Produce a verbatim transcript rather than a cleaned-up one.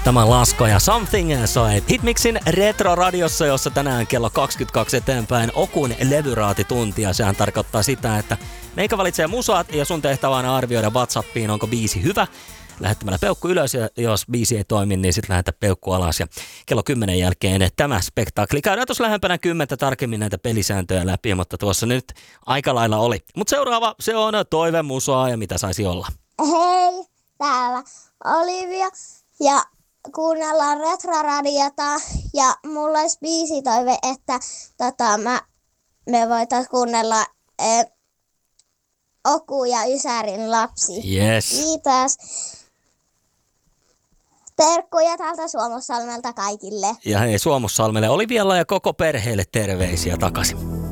Tämä Lasko ja Something soi Hitmixin Retro-radiossa, jossa tänään kello kaksikymmentäkaksi eteenpäin Okun levyraatituntia. Sehän tarkoittaa sitä, että meikä valitsee musat ja sun tehtävä on arvioida WhatsAppiin, onko biisi hyvä. Lähettämällä peukku ylös ja jos biisi ei toimi, niin sitten lähetä peukku alas. Ja kello kymmenen jälkeen tämä spektaakli. Käydään tuossa lähempänä kymmentä tarkemmin näitä pelisääntöjä läpi, mutta tuossa nyt aika lailla oli. Mutta seuraava, se on toivemusaa ja mitä saisi olla. Hei, täällä Olivia ja kuunnellaan Retro-radiota ja mulla olisi biisitoive, että tota, mä, me voitais kuunnella eh, Oku ja Ysärin lapsi. Yes. Kiitos. Terkkuja täältä Suomussalmelta kaikille. Ja hei Suomussalmelle Olivialla ja koko perheelle terveisiä takaisin.